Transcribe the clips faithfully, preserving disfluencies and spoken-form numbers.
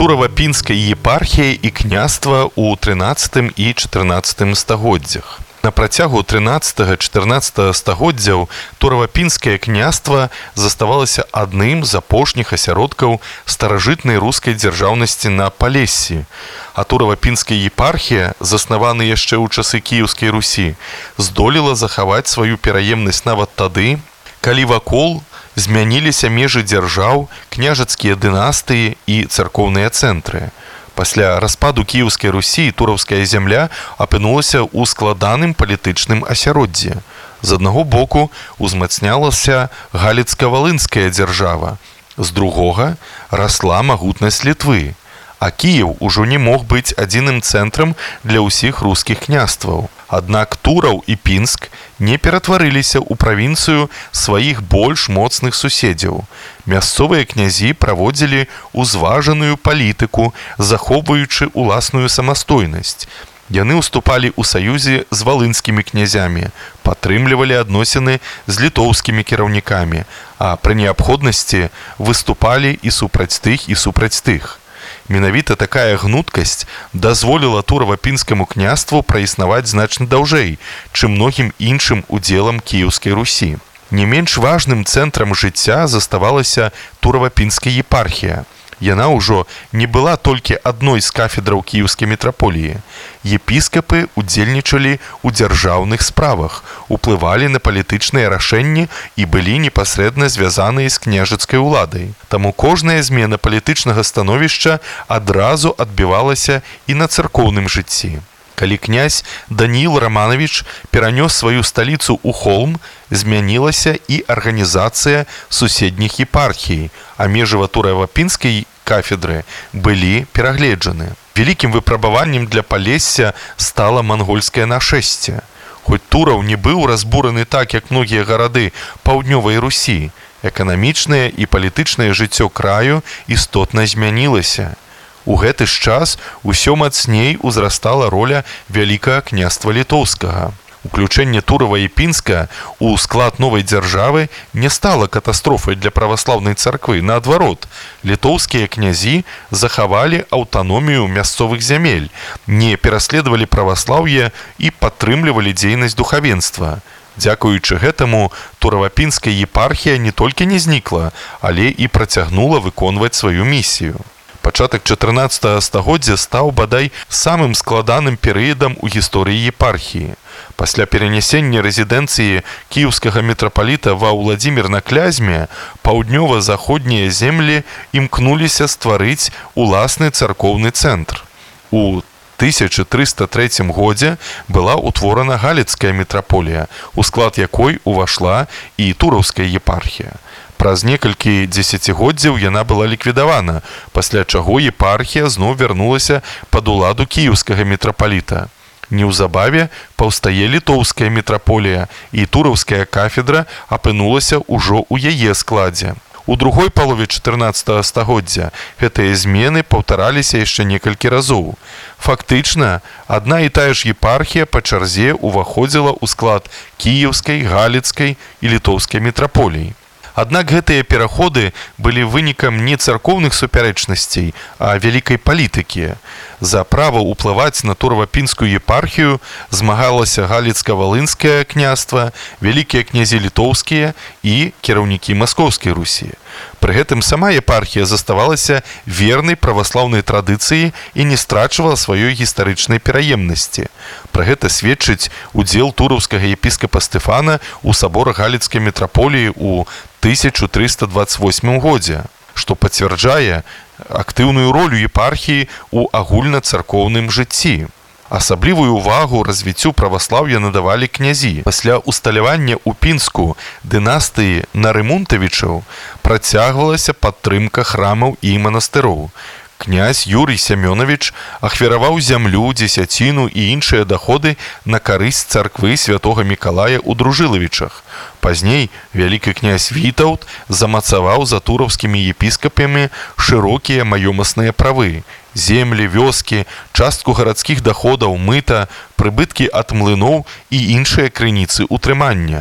Турава-Пінская епархія і княства ў трынаццатым і чатырнаццатым стагоддзях. На працягу трынаццатага-чатырнаццатага стагоддзяў Турава-Пінскае княства заставалася адным з апошніх асяродкаў старажытнай рускай дзяржаўнасці на Палессі, а Турава-Пінская епархія, заснавана яшчэ ў часы Кіеўскай Русі, здолела захаваць сваю пераемнасць нават тады, калі вакол змяніліся межы дзяржаў, княжацкія дынастыі і царкоўныя цэнтры. Пасля распаду Кіеўскай Русі тураўская зямля апынулася ў складаным палітычным асяроддзі. З аднаго боку узмацнялася галіцка-валынская дзяржава, з другога расла магутнасць Літвы, а Кіеў ужо не мог быць адзіным цэнтрам для ўсіх рускіх княстваў. Аднак Тураў і Пінск не ператварыліся ў правінцыю сваіх больш моцных суседзяў. Мясцовыя князі праводзілі ўзважаную палітыку, захоўваючы ўласную самастойнасць. Яны ўступалі ў саюзе з валынскімі князямі, падтрымлівалі адносіны з літоўскімі кіраўнікамі, а пры неабходнасці выступалі і супраць тых, і супраць тых. Менавіта такая гнуткасць дазволіла Турава-Пінскаму княству праіснаваць значна даўжэй, чым многім іншым удзелам Кіеўскай Русі. Не менш важным цэнтрам жыцця заставалася Турава-Пінская епархія. Яна ўжо не была толькі адной з кафедраў кіеўскай мітраполіі. Епіскапы удзельнічалі ў дзяржаўных справах, уплывалі на палітычныя рашэнні і былі непасрэдна звязаныя з княжацкай уладай. Таму кожная змена палітычнага становішча адразу адбівалася і на царкоўным жыцці. Калі князь Даніл Романович перанёс сваю сталіцу ў Холм, змянілася і арганізацыя суседніх епархій, а межы Турава-Пінскай кафедры былі перагледжаны. Вялікім выпрабаваннем для Палесся стала мангольскае нашэсце. Хоць Тураў не быў разбураны так, як многія гарады паўднёвай Русі, эканамічнае і палітычнае жыццё краю істотна змянілася. У гэты ж час усё мацней узрастала роля вялікага княства літоўскага. Уключэнне Турава і Пінска ў склад новай дзяржавы не стала катастрофай для праваслаўнай царквы. Наадварот, літоўскія князі захавалі аўтаномію мясцовых зямель, не пераследавалі праваслаўе і падтрымлівалі дзейнасць духавенства. Дзякуючы гэтаму Турава-Пінская епархія не толькі не знікла, але і працягнула выконваць сваю місію. Пачатак чатырнаццатага стагоддзя стаў бадай самым складаным перыядам у гісторыі епархіі. Пасля перанясення рэзідэнцыі кіеўскага мітрапаліта ва Ўладзімір на Клязьме паўднёва-заходнія землі імкнуліся стварыць уласны царкоўны цэнтр. У тысяча трыста трэцім годзе была ўтворана галіцкая мітраполія, у склад якой увайшла і тураўская епархія. Праз некалькі дзесяцігоддзяў яна была ліквідавана, пасля чаго епархія зноў вярнулася пад уладу кіеўскага мітрапаліта. Неўзабаве паўстае літоўская мітраполія, і тураўская кафедра апынулася ўжо ў яе складзе. У другой палове чатырнаццатага стагоддзя гэтыя змены паўтараліся яшчэ некалькі разоў. Фактычна, адна і тая ж епархія па чарзе ўваходзіла ў склад кіеўскай, галіцкай і літоўскай мітраполій. Аднак гэтыя пераходы былі вынікам не царкоўных супярэчнасцей, а вялікай палітыкі. За права ўплываць на Турава-Пінскую епархію змагалася галіцка-валынскае княства, вялікія князі літоўскія і кіраўнікі Маскоўскай Русі. Пры гэтым сама епархія заставалася вернай праваслаўнай традыцыі і не страчвала сваёй гістарычнай пераемнасці. Пра гэта сведчыць удзел тураўскага епіскапа Стэфана ў саборах галіцкай мітраполіі ў тысяча трыста дваццаць восьмым годзе, што пацвярджае актыўную ролю епархіі ў агульнацаркоўным жыцці. Асаблівую ўвагу развіццю праваслаўя надавалі князі. Пасля усталявання ў Пінску дынастыі Нарымунтавічаў працягвалася падтрымка храмаў і манастыроў. Князь Юрый Сямёнавіч ахвяраваў зямлю, дзесяціну і іншыя даходы на карысць царквы святога Мікалая ў Дружылавічах. Пазней вялікі князь Вітаўт замацаваў за тураўскімі епіскапамі шырокія маёмасныя правы. Землі, вёскі, частку гарадскіх даходаў, мыта, прыбыткі ад млыноў і іншыя крыніцы ўтрымання.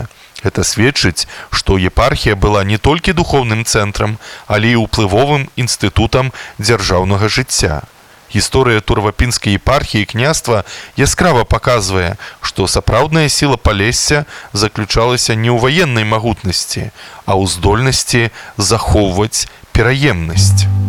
Гэта сведчыць, што епархія была не толькі духоўным цэнтрам, але і ўплывовым інстытутам дзяржаўнага жыцця. Гісторыя Турвапінскай епархіі і княства яскрава паказвае, што сапраўдная сіла Палесся заключалася не ў ваеннай магутнасці, а ў здольнасці захоўваць пераемнасць.